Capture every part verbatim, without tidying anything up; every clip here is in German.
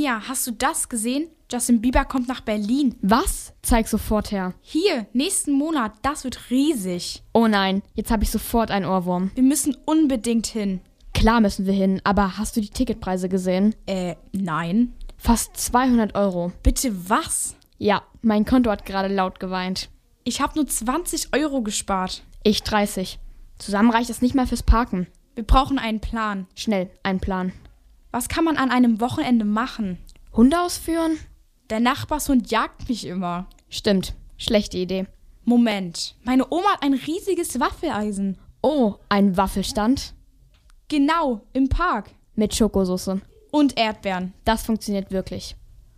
Mia, hast du das gesehen? Justin Bieber kommt nach Berlin. Was? Zeig sofort her. Hier, nächsten Monat, das wird riesig. Oh nein, jetzt habe ich sofort einen Ohrwurm. Wir müssen unbedingt hin. Klar müssen wir hin, aber hast du die Ticketpreise gesehen? Äh, nein. Fast zweihundert Euro. Bitte was? Ja, mein Konto hat gerade laut geweint. Ich habe nur zwanzig Euro gespart. Ich dreißig. Zusammen reicht das nicht mal fürs Parken. Wir brauchen einen Plan. Schnell, einen Plan. Was kann man an einem Wochenende machen? Hunde ausführen? Der Nachbarshund jagt mich immer. Stimmt, schlechte Idee. Moment, meine Oma hat ein riesiges Waffeleisen. Oh, ein Waffelstand? Genau, im Park. Mit Schokosauce. Und Erdbeeren. Das funktioniert wirklich.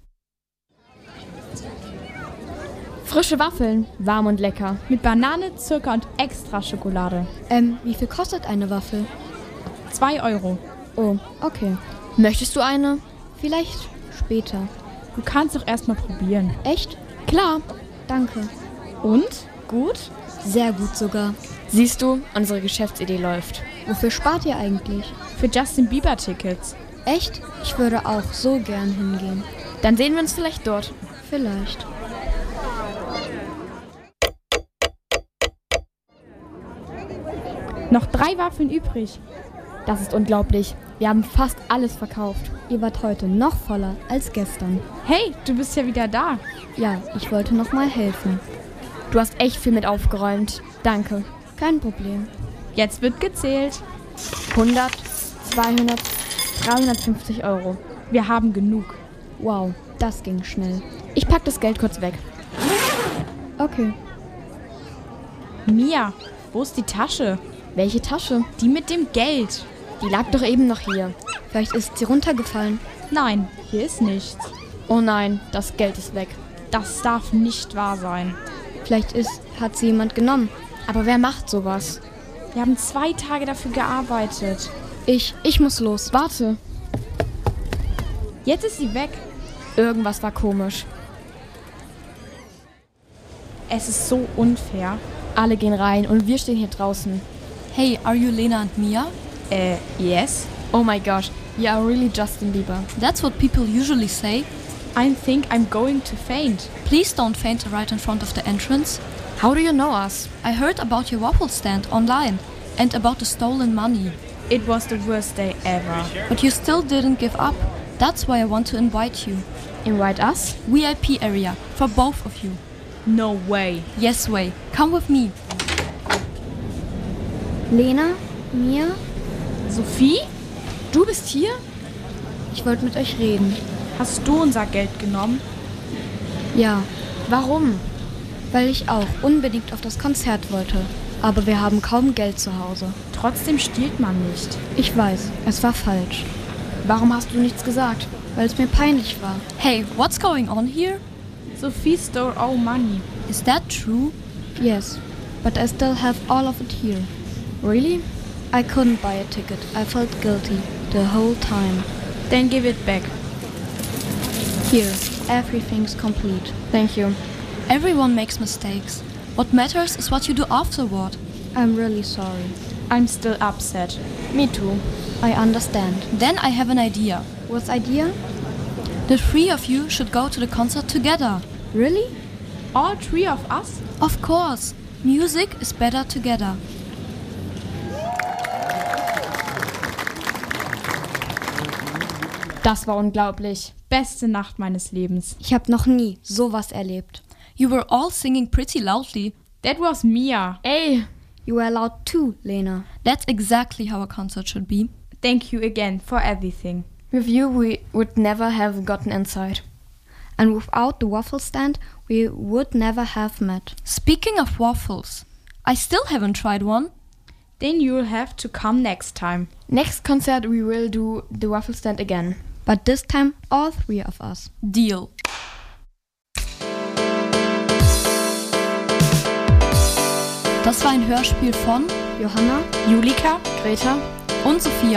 Frische Waffeln, warm und lecker. Mit Banane, Zucker und extra Schokolade. Ähm, wie viel kostet eine Waffel? Zwei Euro. Oh, okay. Möchtest du eine? Vielleicht später. Du kannst doch erst mal probieren. Echt? Klar. Danke. Und? Gut? Sehr gut sogar. Siehst du, unsere Geschäftsidee läuft. Wofür spart ihr eigentlich? Für Justin Bieber Tickets. Echt? Ich würde auch so gern hingehen. Dann sehen wir uns vielleicht dort. Vielleicht. Noch drei Waffeln übrig. Das ist unglaublich. Wir haben fast alles verkauft. Ihr wart heute noch voller als gestern. Hey, du bist ja wieder da. Ja, ich wollte noch mal helfen. Du hast echt viel mit aufgeräumt. Danke. Kein Problem. Jetzt wird gezählt. hundert, zweihundert, dreihundertfünfzig Euro. Wir haben genug. Wow, das ging schnell. Ich pack das Geld kurz weg. Okay. Mia, wo ist die Tasche? Welche Tasche? Die mit dem Geld. Die lag doch eben noch hier. Vielleicht ist sie runtergefallen. Nein, hier ist nichts. Oh nein, das Geld ist weg. Das darf nicht wahr sein. Vielleicht ist, hat sie jemand genommen. Aber wer macht sowas? Wir haben zwei Tage dafür gearbeitet. Ich, ich muss los. Warte. Jetzt ist sie weg. Irgendwas war komisch. Es ist so unfair. Alle gehen rein und wir stehen hier draußen. Hey, are you Lena and Mia? Äh, yes? Oh my gosh, you are really Justin Bieber. That's what people usually say. I think I'm going to faint. Please don't faint right in front of the entrance. How do you know us? I heard about your waffle stand online and about the stolen money. It was the worst day ever. But you still didn't give up. That's why I want to invite you. Invite us? V I P area for both of you. No way. Yes way. Come with me. Lena? Mia? Sophie? Du bist hier? Ich wollte mit euch reden. Hast du unser Geld genommen? Ja, Warum? weil ich auch unbedingt auf das Konzert wollte. Aber wir haben kaum Geld zu Hause. Trotzdem stiehlt man nicht. Ich weiß, es war falsch. Warum hast du nichts gesagt? Weil es mir peinlich war. Hey, what's going on here? Sophie stole all money. Is that true? Yes, but I still have all of it here. Really? I couldn't buy a ticket. I felt guilty the whole time. Then give it back. Here, everything's complete. Thank you. Everyone makes mistakes. What matters is what you do afterward. I'm really sorry. I'm still upset. Me too. I understand. Then I have an idea. What's idea? The three of you should go to the concert together. Really? All three of us? Of course. Music is better together. Das war unglaublich. Beste Nacht meines Lebens. Ich habe noch nie sowas erlebt. You were all singing pretty loudly. That was Mia. Ey, You were allowed too, Lena. That's exactly how a concert should be. Thank you again for everything. with you we would never have gotten inside. And without the waffle stand, we would never have met. Speaking of waffles, I still haven't tried one. Then you'll have to come next time. Next concert we will do the waffle stand again. But this time, all three of us. Deal. Das war ein Hörspiel von Johanna, Julika, Greta und Sophia.